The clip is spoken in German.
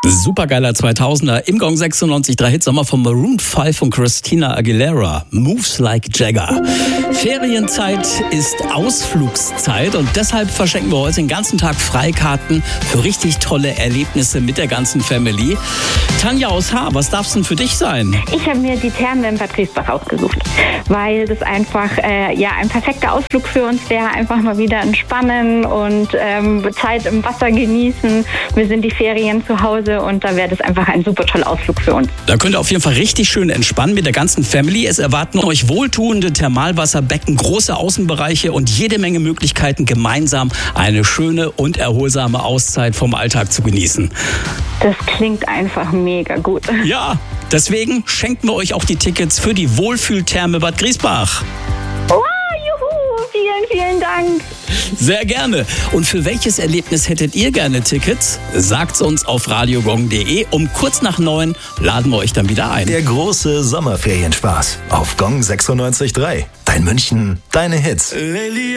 Supergeiler 2000er im Gong 96.3 Hitsommer von Maroon 5 und Christina Aguilera. Moves like Jagger. Ferienzeit ist Ausflugszeit und deshalb verschenken wir heute den ganzen Tag Freikarten für richtig tolle Erlebnisse mit der ganzen Family. Tanja aus Haar, was darf es denn für dich sein? Ich habe mir die Therme in Bad Griesbach ausgesucht, weil das einfach ein perfekter Ausflug für uns wäre. Einfach mal wieder entspannen und Zeit im Wasser genießen. Wir sind die Ferien zu Hause und da wäre das einfach ein super toller Ausflug für uns. Da könnt ihr auf jeden Fall richtig schön entspannen mit der ganzen Family. Es erwarten euch wohltuende Thermalwasserbecken, große Außenbereiche und jede Menge Möglichkeiten, gemeinsam eine schöne und erholsame Auszeit vom Alltag zu genießen. Das klingt einfach mega gut. Ja, deswegen schenken wir euch auch die Tickets für die Wohlfühltherme Bad Griesbach. Wow, juhu, vielen Dank. Sehr gerne. Und für welches Erlebnis hättet ihr gerne Tickets? Sagt's uns auf radiogong.de. Um kurz nach 9 laden wir euch dann wieder ein. Der große Sommerferienspaß auf Gong 96.3. Dein München, deine Hits.